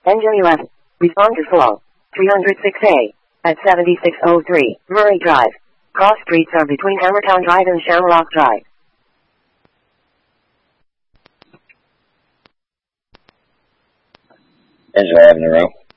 Engine 11. Responder full. 306A. At 7603 Murray Drive. Cross streets are between Hammertown Drive and Shamrock Drive. Engine 11 in a row.